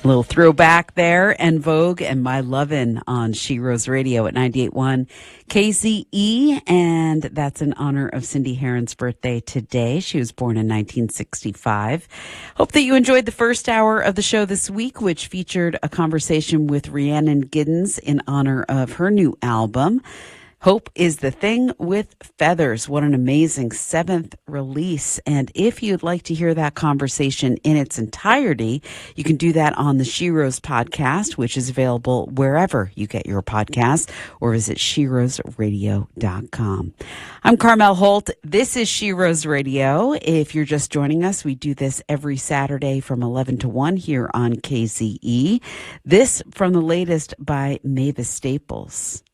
Little throwback there, En Vogue and My Lovin' on She Rose Radio at 98.1 KZE, and that's in honor of Cindy Herron's birthday today. She was born in 1965. Hope that you enjoyed the first hour of the show this week, which featured a conversation with Rhiannon Giddens in honor of her new album, Hope is the Thing with Feathers. What an amazing 7th release. And if you'd like to hear that conversation in its entirety, you can do that on the She Rose podcast, which is available wherever you get your podcasts, or visit SheRoseRadio.com. I'm Carmel Holt. This is She Rose Radio. If you're just joining us, we do this every Saturday from 11 to 1 here on KZE. This from the latest by Mavis Staples.